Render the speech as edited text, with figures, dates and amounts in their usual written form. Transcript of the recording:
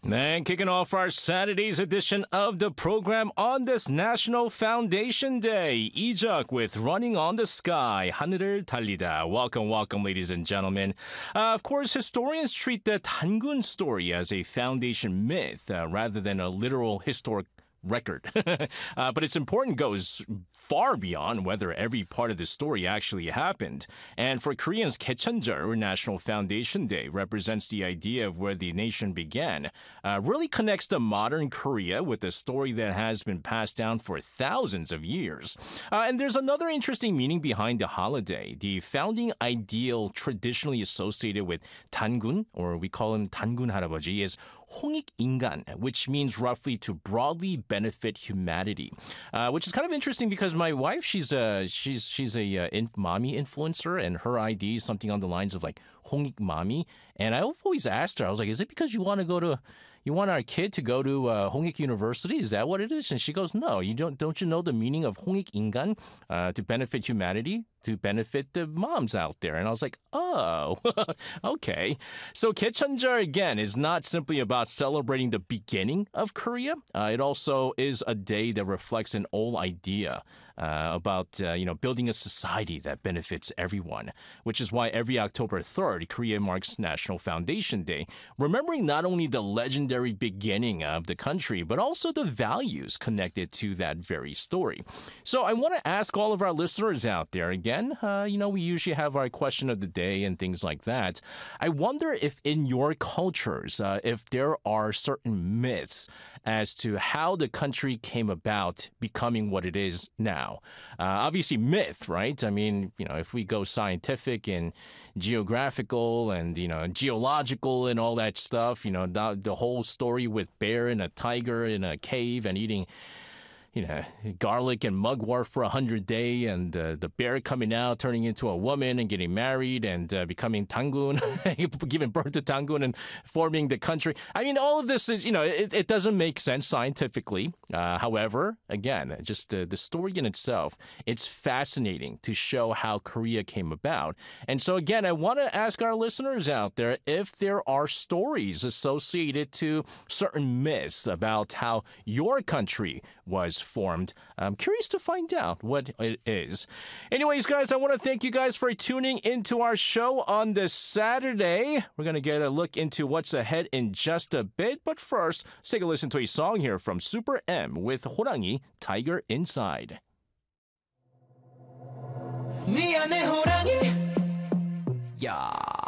And kicking off our Saturday's edition of the program on this National Foundation Day, Ijuk with Running on the Sky, 하늘을 달리다. Welcome, ladies and gentlemen. Of course, historians treat the Tangun story as a foundation myth rather than a literal historic record. But its importance goes far beyond whether every part of the story actually happened. And for Koreans, Kaechonjeol, or National Foundation Day, represents the idea of where the nation began. Really connects the modern Korea with a story that has been passed down for thousands of years. And there's another interesting meaning behind the holiday. The founding ideal traditionally associated with Tangun, or we call him Tangun 할아버지, is 홍익인간, which means roughly to broadly benefit humanity, which is kind of interesting because my wife, she's a mommy influencer, and her ID is something on the lines of like 홍익 mommy, and I've always asked her, I was like, is it because you want our kid to go to Hongik University? Is that what it is? And she goes, no, don't you know the meaning of 홍익인간? To benefit humanity, to benefit the moms out there. And I was like, oh, okay. So Kaechonjeol, again, is not simply about celebrating the beginning of Korea. It also is a day that reflects an old idea about building a society that benefits everyone, which is why every October 3rd, Korea marks National Foundation Day, remembering not only the legendary beginning of the country, but also the values connected to that very story. So I want to ask all of our listeners out there again, we usually have our question of the day and things like that. I wonder if in your cultures, if there are certain myths as to how the country came about becoming what it is now. Obviously myth, right? I mean, if we go scientific and geographical and, geological and all that stuff, the whole story with bear and a tiger in a cave and eating garlic and mugwort for 100 days, and the bear coming out, turning into a woman and getting married and becoming Tangun, giving birth to Tangun and forming the country. I mean, all of this is, it doesn't make sense scientifically. However, again, just the story in itself, it's fascinating to show how Korea came about. And so, again, I want to ask our listeners out there if there are stories associated to certain myths about how your country was formed. I'm curious to find out what it is. Anyways, guys, I want to thank you guys for tuning into our show on this Saturday. We're going to get a look into what's ahead in just a bit. But first, let's take a listen to a song here from Super M with 호랑이, Tiger Inside. 네 안에 호랑이. 야.